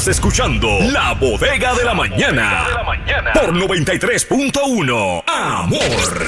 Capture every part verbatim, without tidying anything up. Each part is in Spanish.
Estás escuchando La Bodega de la Mañana por noventa y tres punto uno Amor.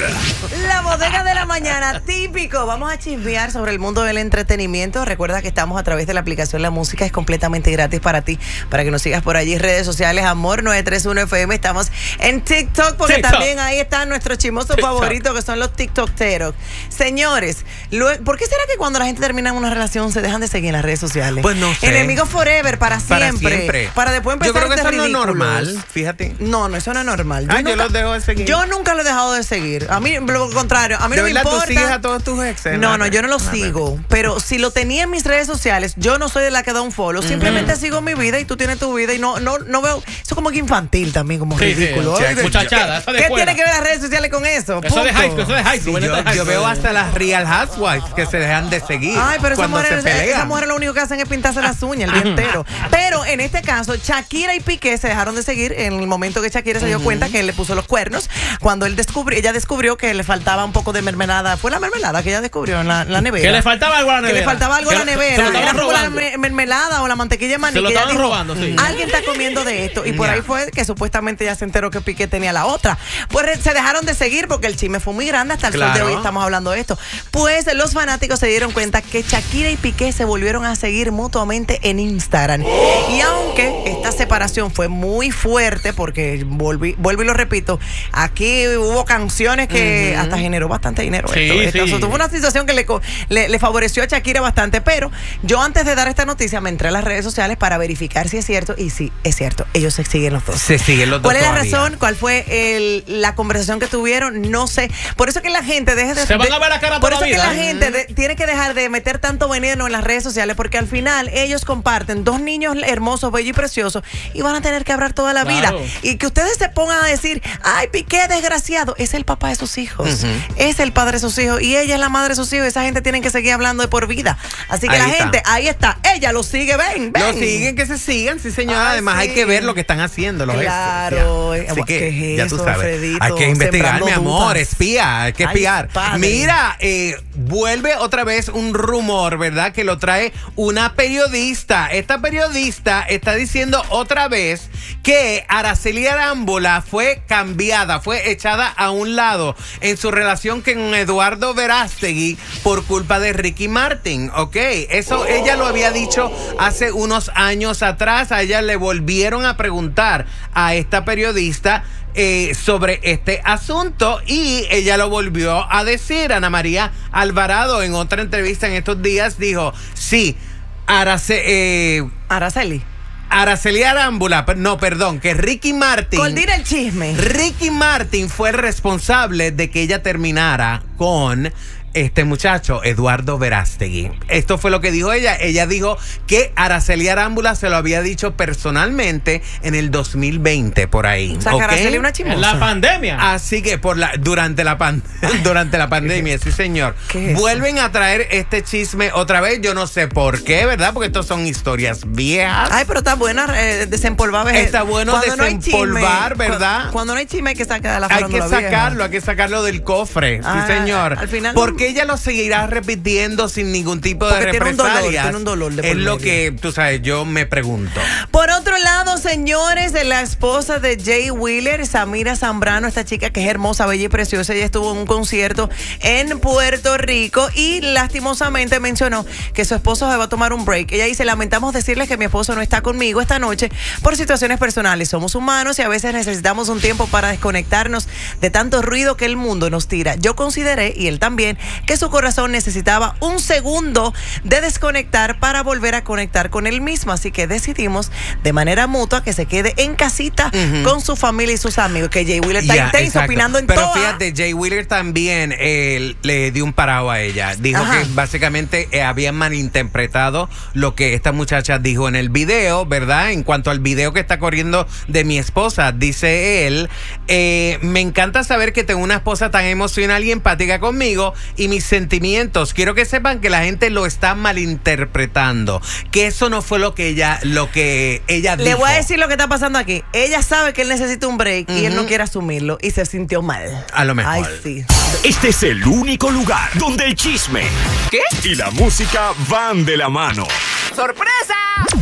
La Bodega de la Mañana, típico. Vamos a chismear sobre el mundo del entretenimiento. Recuerda que estamos a través de la aplicación La Música, es completamente gratis para ti, para que nos sigas por allí. Redes sociales, Amor nueve tres uno F M. Estamos en TikTok, porque TikTok. También ahí están nuestros chismosos favoritos, que son los TikTokeros. Señores, ¿por qué será que cuando la gente termina una relación se dejan de seguir en las redes sociales? Pues no sé. Enemigos forever, para siempre. Para siempre. Para después empezar. Yo creo que eso ridículos. no es normal, fíjate. No, no, eso no es normal. Yo, ah, nunca, yo los dejo de seguir. Yo nunca lo he dejado de seguir. A mí, lo contrario, a mí no me importa. ¿Tú sigues a todos tus exes? No, no, yo no los sigo. Pero si lo tenía en mis redes sociales, yo no soy de la que da un follow. Simplemente mm. sigo mi vida y tú tienes tu vida y no, no, no veo. Eso como que infantil también, como sí, ridículo. Sí, sí. Muchachada, ¿Qué, ¿qué tiene que ver las redes sociales con eso? Eso Punto. de high school, eso de high school. Sí, yo, yo veo hasta las Real Housewives que se dejan de seguir. Ay, pero cuando esas mujeres, se pelean. Esas mujeres lo único que hacen es pintarse las uñas el día entero. Pero en este caso, Shakira y Piqué se dejaron de seguir en el momento que Shakira se dio uh-huh. cuenta que él le puso los cuernos. Cuando él descubrió, ella descubrió que le faltaba un poco de mermelada. Fue la mermelada que ella descubrió en la, la nevera. Que le faltaba algo a la nevera. Que le faltaba algo a la nevera. Se lo Era como la robando. mermelada o la mantequilla de maní. Se lo que estaban dijo, robando, sí. Alguien está comiendo de esto. Y por ahí fue que supuestamente ya se enteró que Piqué tenía la otra. Pues se dejaron de seguir porque el chisme fue muy grande. Hasta el claro. sol de hoy estamos hablando de esto. Pues los fanáticos se dieron cuenta que Shakira y Piqué se volvieron a seguir mutuamente en Instagram. Y aunque esta separación fue muy fuerte, porque volví, vuelvo y lo repito, aquí hubo canciones que uh-huh. hasta generó bastante dinero. Sí, esto, esto. Sí. Tuvo una situación que le, le, le favoreció a Shakira bastante, pero yo antes de dar esta noticia me entré a las redes sociales para verificar si es cierto, y sí, es cierto, ellos se siguen los dos. Se siguen los dos. ¿Cuál es la todavía. razón? ¿Cuál fue el, la conversación que tuvieron? No sé. Por eso que la gente deje de... Se van de, a ver la cara Por toda eso la que vida. la gente de, tiene que dejar de meter tanto veneno en las redes sociales, porque al final ellos comparten dos niños hermosos, bellos y preciosos, y van a tener que hablar toda la claro. vida. Y que ustedes se pongan a decir, ay, Piqué, desgraciado, es el papá de sus hijos, uh-huh. es el padre de sus hijos, y ella es la madre de sus hijos. Esa gente tiene que seguir hablando de por vida. Así que ahí la está. gente, ahí está, ella lo sigue, ven, ven. Lo siguen, que se sigan, sí señora. Ay, Además sí. hay que ver lo que están haciendo los claro. exes. Así que ¿Qué es ya eso, tú sabes. Alfredito? Hay que investigar, Sembrando mi amor, dudas. espía, hay que espiar. Ay, Mira, eh, vuelve otra vez un rumor, ¿verdad? Que lo trae una periodista. Esta periodista está diciendo otra vez que Araceli Arámbula fue cambiada, fue echada a un lado en su relación con Eduardo Verástegui por culpa de Ricky Martin, ¿ok? Eso ella lo había dicho hace unos años atrás. A ella le volvieron a preguntar a esta periodista Eh, sobre este asunto y ella lo volvió a decir. Ana María Alvarado en otra entrevista en estos días dijo, sí, Arace, eh, Araceli Araceli Arámbula, no, perdón, que Ricky Martin Coldira el chisme Ricky Martin fue el responsable de que ella terminara con este muchacho, Eduardo Verástegui. Esto fue lo que dijo ella. Ella dijo que Araceli Arámbula se lo había dicho personalmente en el dos mil veinte, por ahí. O sea, que Araceli una chismosa. En la pandemia. Así que por la, durante, la pan, durante la pandemia, sí señor. Vuelven a traer este chisme otra vez. Yo no sé por qué, ¿verdad? Porque estos son historias viejas. Ay, pero está buena eh, desempolvar. Está bueno cuando desempolvar, no ¿verdad? Cuando, cuando no hay chisme hay que sacar de la Hay que sacarlo, vieja. hay que sacarlo del cofre. Ah, sí, señor. Al final... Porque ella lo seguirá repitiendo sin ningún tipo de Porque represalias. Tiene un dolor, tiene un dolor de por Es lo medio. que, tú sabes, yo me pregunto. Por otro lado, señores, de la esposa de Jay Wheeler, Samira Zambrano, esta chica que es hermosa, bella y preciosa, ella estuvo en un concierto en Puerto Rico y lastimosamente mencionó que su esposo se va a tomar un break. Ella dice, lamentamos decirles que mi esposo no está conmigo esta noche por situaciones personales. Somos humanos y a veces necesitamos un tiempo para desconectarnos de tanto ruido que el mundo nos tira. Yo consideré, y él también, que su corazón necesitaba un segundo de desconectar para volver a conectar con él mismo, así que decidimos de manera mutua que se quede en casita uh-huh. con su familia y sus amigos, que Jay Wheeler está yeah, intenso exacto. opinando en todo. Pero toda. Fíjate, Jay Wheeler también eh, le dio un parado a ella, dijo Ajá. que básicamente eh, había malinterpretado lo que esta muchacha dijo en el video, ¿verdad? En cuanto al video que está corriendo de mi esposa, dice él, eh, me encanta saber que tengo una esposa tan emocional y empática conmigo y mis sentimientos. Quiero que sepan que la gente lo está malinterpretando, que eso no fue lo que ella lo que ella dijo. Le voy a decir lo que está pasando aquí. Ella sabe que él necesita un break uh-huh. y él no quiere asumirlo y se sintió mal. A lo mejor. Ay, sí. Este es el único lugar donde el chisme, ¿qué? y la música van de la mano. ¡Sorpresa!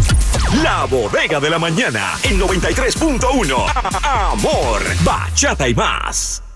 La Bodega de la Mañana en noventa y tres punto uno. Amor, bachata y más.